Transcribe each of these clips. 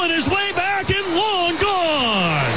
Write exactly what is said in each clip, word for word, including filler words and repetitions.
pulling his way back and long gone.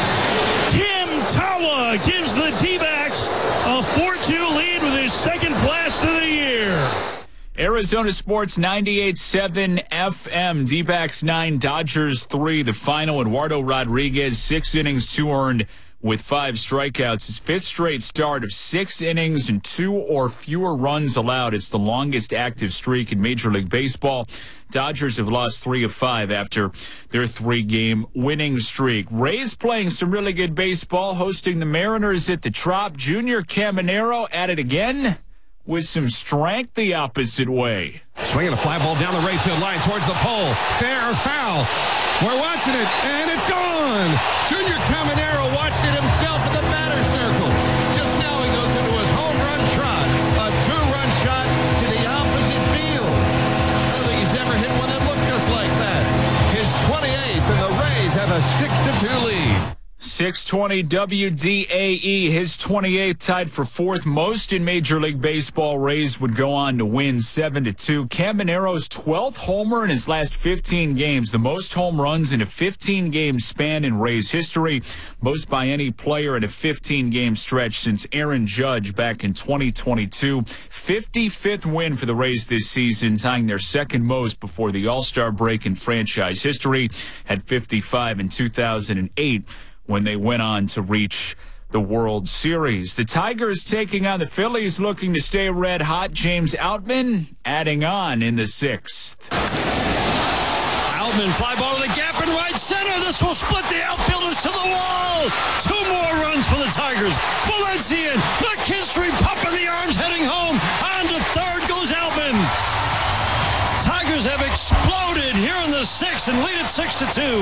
Tim Tawa gives the D-backs a four two lead with his second blast of the year. Arizona Sports ninety-eight point seven F M. D-backs nine, Dodgers three. The final, Eduardo Rodriguez, six innings, two earned with five strikeouts. His fifth straight start of six innings and two or fewer runs allowed. It's the longest active streak in Major League Baseball. Dodgers have lost three of five after their three-game winning streak. Rays playing some really good baseball, hosting the Mariners at the Trop. Junior Caminero at it again with some strength the opposite way. Swinging a fly ball down the right field line towards the pole. Fair or foul? We're watching it, and it's gone. Junior Caminero watched it himself in the batter circle. Just now he goes into his home run trot. A two-run shot to the opposite field. I don't think he's ever hit one that looked just like that. His twenty-eighth, and the Rays have a six to two lead. six twenty W D A E, his twenty-eighth, tied for fourth most in Major League Baseball. Rays would go on to win seven to two. Caminero's twelfth homer in his last fifteen games, the most home runs in a fifteen-game span in Rays history, most by any player in a fifteen-game stretch since Aaron Judge back in twenty twenty-two. fifty-fifth win for the Rays this season, tying their second most before the All-Star break in franchise history, had fifty-five in two thousand eight. when they went on to reach the World Series. The Tigers taking on the Phillies, looking to stay red hot. James Outman adding on in the sixth. Outman, fly ball to the gap in right center. This will split the outfielders to the wall. Two more runs for the Tigers. Valencian, McKinstry pumping the arms, heading home. On to third goes Outman. Tigers have exploded here in the sixth and lead it six to two.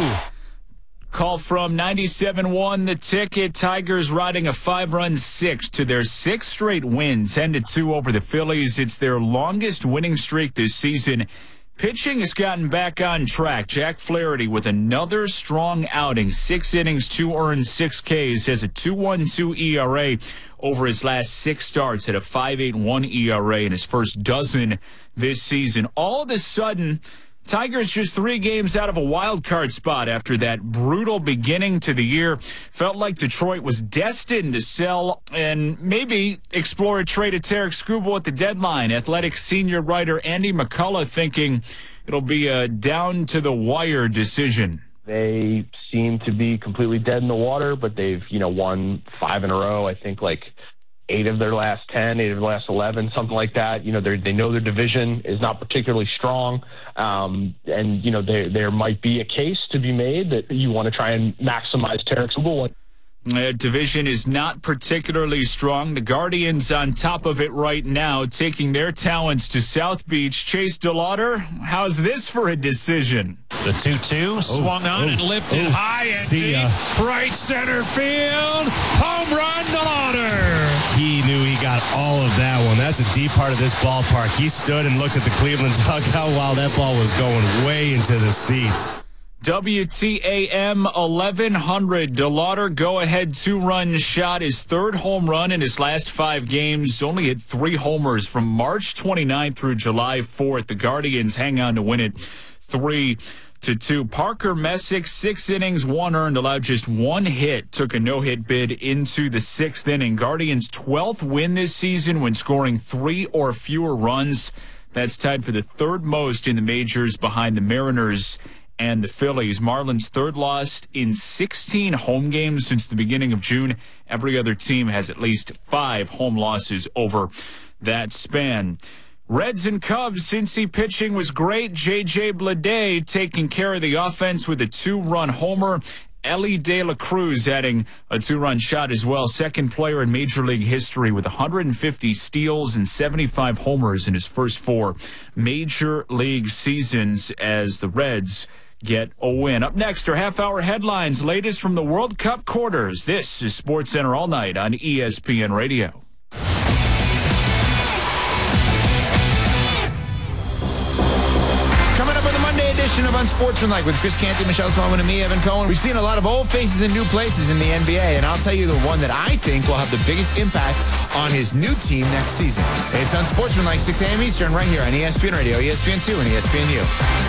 Call from ninety-seven one The Ticket. Tigers riding a five-run six to their sixth straight win, ten to two over the Phillies. It's their longest winning streak this season. Pitching has gotten back on track. Jack Flaherty with another strong outing. Six innings, two earned, six Ks. Has a two point one two E R A over his last six starts. Had a five point eight one E R A in his first dozen this season. All of a sudden, Tigers just three games out of a wild card spot after that brutal beginning to the year. Felt like Detroit was destined to sell and maybe explore a trade of Tarek Skubal at the deadline. Athletic senior writer Andy McCullough thinking it'll be a down-to-the-wire decision. They seem to be completely dead in the water, but they've, you know, won five in a row. I think like eight of their last ten, eight of their last eleven, something like that. You know, they they know their division is not particularly strong. Um, and, you know, there there might be a case to be made that you want to try and maximize Tarek Skubal. The division is not particularly strong. The Guardians on top of it right now, taking their talents to South Beach. Chase DeLauder, how's this for a decision? The two two swung oh, on oh, and lifted oh, high and see deep. ya. Right center field. Home run, DeLauder. He knew he got all of that one. That's a deep part of this ballpark. He stood and looked at the Cleveland dugout while that ball was going way into the seats. W T A M eleven hundred. DeLauder go-ahead two-run shot, his third home run in his last five games. Only hit three homers from March twenty-ninth through July fourth. The Guardians hang on to win it three to two. Parker Messick, six innings, one earned, allowed just one hit. Took a no-hit bid into the sixth inning. Guardians' twelfth win this season when scoring three or fewer runs. That's tied for the third most in the majors behind the Mariners and the Phillies. Marlins' third loss in sixteen home games since the beginning of June. Every other team has at least five home losses over that span. Reds and Cubs, Cincy pitching was great. J J Bleday taking care of the offense with a two-run homer. Ellie De La Cruz adding a two-run shot as well. Second player in Major League history with one hundred fifty steals and seventy-five homers in his first four Major League seasons as the Reds get a win. Up next are half-hour headlines, latest from the World Cup quarters. This is SportsCenter All Night on E S P N Radio. Coming up with a Monday edition of Unsportsmanlike with Chris Canty, Michelle Smallman, and me, Evan Cohen. We've seen a lot of old faces in new places in the N B A, and I'll tell you the one that I think will have the biggest impact on his new team next season. It's Unsportsmanlike, six a.m. Eastern, right here on E S P N Radio, E S P N two, and E S P N U.